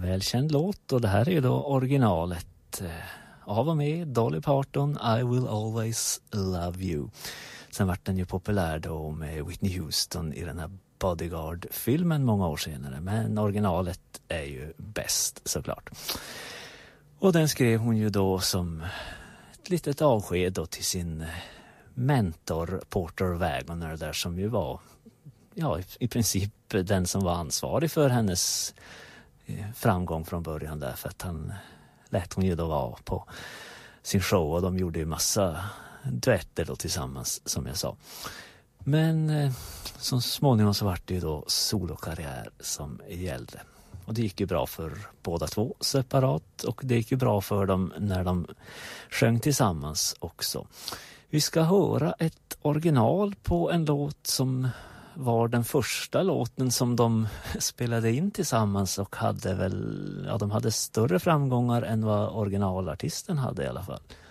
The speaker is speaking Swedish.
välkänd låt, och det här är ju då originalet av och med Dolly Parton, I Will Always Love You. Sen vart den ju populär då med Whitney Houston i den här Bodyguard-filmen många år senare, men originalet är ju bäst såklart. Och den skrev hon ju då som ett litet avsked då till sin mentor Porter Wagoner där, som ju var i princip den som var ansvarig för hennes framgång från början, där för att han lät hon ju då vara på sin show, och de gjorde ju massa duetter då tillsammans som jag sa. Men så småningom så var det ju då solokarriär som gällde. Och det gick ju bra för båda två separat, och det gick ju bra för dem när de sjöng tillsammans också. Vi ska höra ett original på en låt som var den första låten som de spelade in tillsammans, och de hade större framgångar än vad originalartisten hade i alla fall.